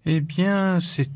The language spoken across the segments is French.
Eh bien,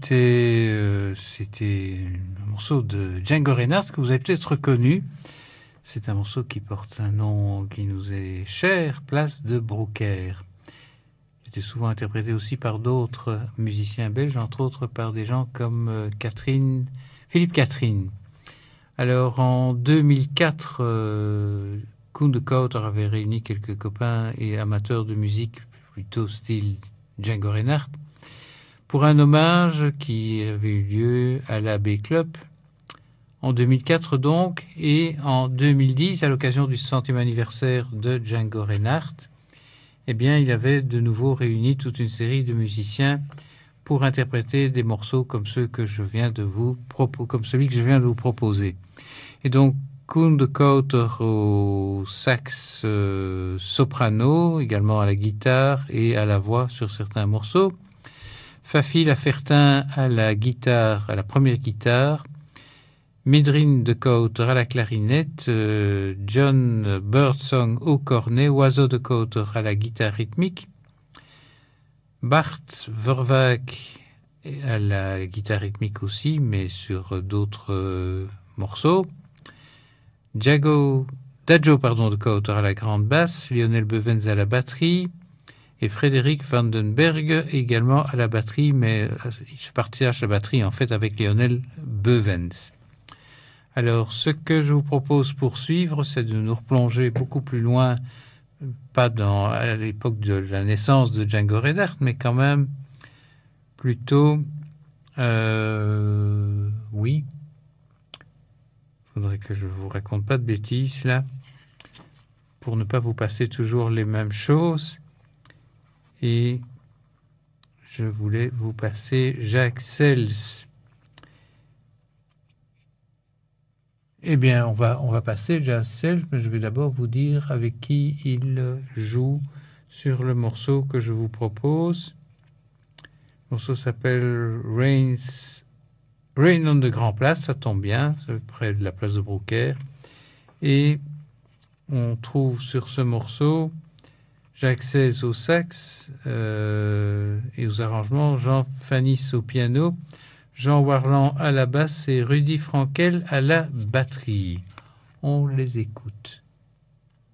c'était un morceau de Django Reinhardt que vous avez peut-être reconnu. C'est un morceau qui porte un nom qui nous est cher, Place de Brouckère. Il était souvent interprété aussi par d'autres musiciens belges, entre autres par des gens comme Philippe Catherine. Alors, en 2004, Koen de Kouter avait réuni quelques copains et amateurs de musique, plutôt style Django Reinhardt, pour un hommage qui avait eu lieu à l'Abbey Club en 2004 donc, et en 2010, à l'occasion du centième anniversaire de Django Reinhardt, eh bien, il avait de nouveau réuni toute une série de musiciens pour interpréter des morceaux comme ceux que je viens de vous comme celui que je viens de vous proposer. Et donc, Koen de Kouter au sax soprano, également à la guitare et à la voix sur certains morceaux. Fafi Lafertin à la guitare, à la première guitare. Midrine de Kouter à la clarinette. John Birdsong au cornet. Oiseau de Kouter à la guitare rythmique. Bart Vervaek à la guitare rythmique aussi, mais sur d'autres morceaux. Dajo de Kouter à la grande basse, Lionel Bevens à la batterie et Frédéric Vandenberg également à la batterie, mais il se partage la batterie en fait avec Lionel Bevens. Alors, ce que je vous propose pour suivre, c'est de nous replonger beaucoup plus loin, pas à l'époque de la naissance de Django Reinhardt, mais quand même plutôt, oui, faudrait que je vous raconte pas de bêtises là, pour ne pas vous passer toujours les mêmes choses. Et je voulais vous passer Jacques Sels. Eh bien, on va passer Jacques Sels, mais je vais d'abord vous dire avec qui il joue sur le morceau que je vous propose. Le morceau s'appelle Rain on the Grand Place, ça tombe bien, c'est près de la place de Brouckère. Et on trouve sur ce morceau Jacques Sels au sax et aux arrangements, Jean Fanis au piano, Jean Warland à la basse et Rudy Frankel à la batterie. On les écoute.